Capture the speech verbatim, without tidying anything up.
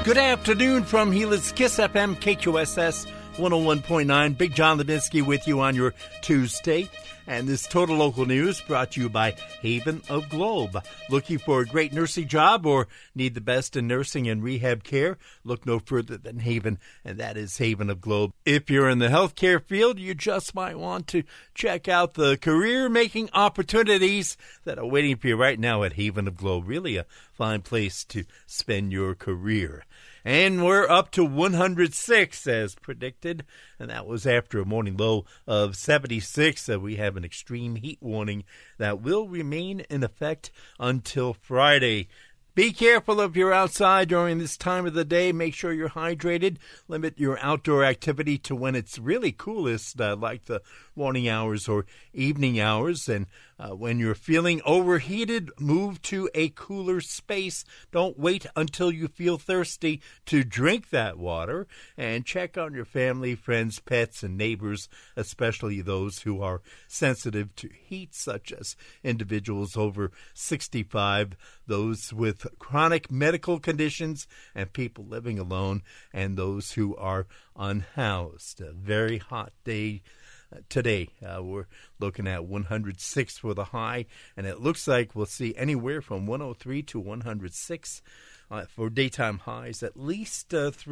Good afternoon from Helix Kiss F M, K Q S S one oh one point nine. Big John Levinsky with you on your Tuesday. And this Total Local News brought to you by Haven of Globe. Looking for a great nursing job or need the best in nursing and rehab care? Look no further than Haven, and that is Haven of Globe. If you're in the healthcare field, you just might want to check out the career-making opportunities that are waiting for you right now at Haven of Globe. Really a fine place to spend your career. And we're up to one hundred six as predicted, and that was after a morning low of seventy-six. Uh, we have an extreme heat warning that will remain in effect until Friday. Be careful if you're outside during this time of the day. Make sure you're hydrated. Limit your outdoor activity to when it's really coolest, uh, like the morning hours or evening hours. And uh, when you're feeling overheated, move to a cooler space. Don't wait until you feel thirsty to drink that water. And check on your family, friends, pets, and neighbors, especially those who are sensitive to heat, such as individuals over sixty-five, those with chronic medical conditions, and people living alone, and those who are unhoused. A very hot day today. Uh, we're looking at one hundred six for the high, and it looks like we'll see anywhere from one oh three to one hundred six uh, for daytime highs, at least uh, through